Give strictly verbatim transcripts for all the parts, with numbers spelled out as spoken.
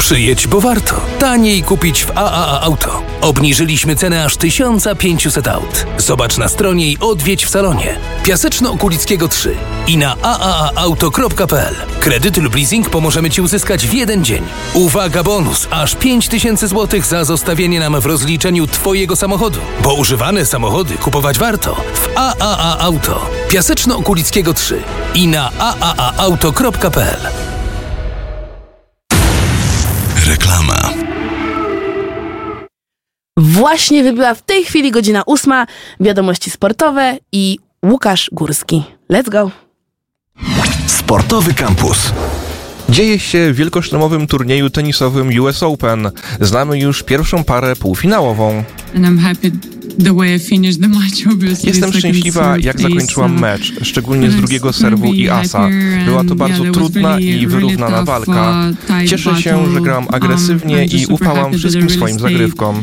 Przyjedź, bo warto. Taniej kupić w A A A Auto. Obniżyliśmy cenę aż tysiąc pięćset aut. Zobacz na stronie i odwiedź w salonie. Piaseczno-Okulickiego trzy i na a a a auto kropka p l. Kredyty lub leasing pomożemy Ci uzyskać w jeden dzień. Uwaga, bonus! Aż pięć tysięcy złotych za zostawienie nam w rozliczeniu Twojego samochodu. Bo używane samochody kupować warto w A A A Auto. Piaseczno-Okulickiego trzy i na a a a auto kropka p l. Reklama. Właśnie wybyła w tej chwili godzina ósma, wiadomości sportowe i Łukasz Górski. Let's go! Sportowy Campus. Dzieje się w wielkoszlemowym turnieju tenisowym U S Open. Znamy już pierwszą parę półfinałową. Jestem szczęśliwa, jak zakończyłam mecz, szczególnie z drugiego serwu i asa. Była to bardzo trudna i wyrównana walka. Cieszę się, że grałam agresywnie i ufałam wszystkim swoim zagrywkom.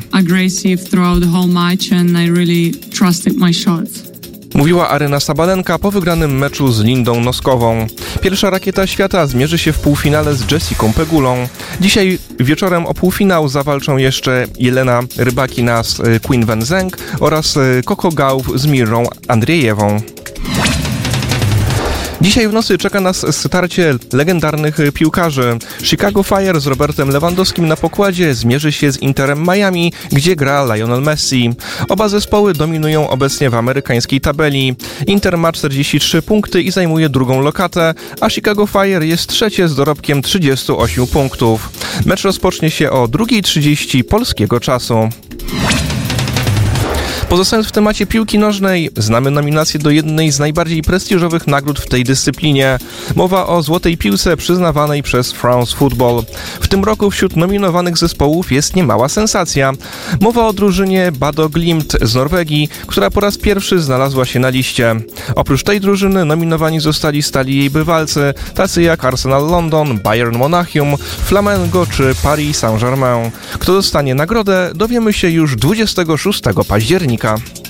Mówiła Aryna Sabalenka po wygranym meczu z Lindą Noskową. Pierwsza rakieta świata zmierzy się w półfinale z Jessiką Pegulą. Dzisiaj wieczorem o półfinał zawalczą jeszcze Jelena Rybakina z Qin Wen Zheng oraz Coco Gauff z Mirą Andrzejewą. Dzisiaj w nocy czeka nas starcie legendarnych piłkarzy. Chicago Fire z Robertem Lewandowskim na pokładzie zmierzy się z Interem Miami, gdzie gra Lionel Messi. Oba zespoły dominują obecnie w amerykańskiej tabeli. Inter ma czterdzieści trzy punkty i zajmuje drugą lokatę, a Chicago Fire jest trzecie z dorobkiem trzydzieści osiem punktów. Mecz rozpocznie się o druga trzydzieści polskiego czasu. Pozostając w temacie piłki nożnej, znamy nominację do jednej z najbardziej prestiżowych nagród w tej dyscyplinie. Mowa o Złotej Piłce przyznawanej przez France Football. W tym roku wśród nominowanych zespołów jest niemała sensacja. Mowa o drużynie Bodo Glimt z Norwegii, która po raz pierwszy znalazła się na liście. Oprócz tej drużyny nominowani zostali stali jej bywalcy, tacy jak Arsenal London, Bayern Monachium, Flamengo czy Paris Saint-Germain. Kto dostanie nagrodę, dowiemy się już dwudziestego szóstego października.